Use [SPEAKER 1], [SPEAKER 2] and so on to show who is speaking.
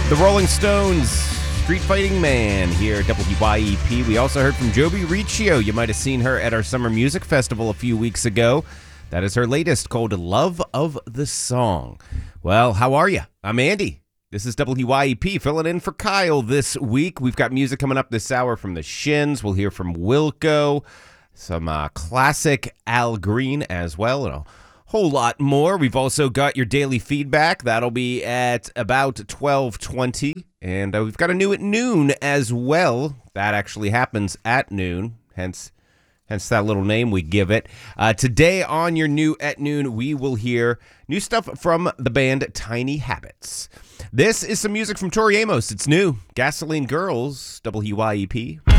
[SPEAKER 1] The Rolling Stones, Street Fighting Man here at WYEP. We also heard from Joby Riccio. You might have seen her at our Summer Music Festival a few weeks ago. That is her latest, called Love of the Song. Well, how are you? I'm Andy. This is WYEP, filling in for Kyle this week. We've got music coming up this hour from the Shins. We'll hear from Wilco, some classic Al Green as well, and a whole lot more. We've also got your daily feedback. That'll be at about 12:20. And we've got a new at noon as well. That actually happens at noon, hence that little name we give it. Today on your new at noon, we will hear new stuff from the band Tiny Habits. This is some music from Tori Amos. It's new. Gasoline Girls, WYEP.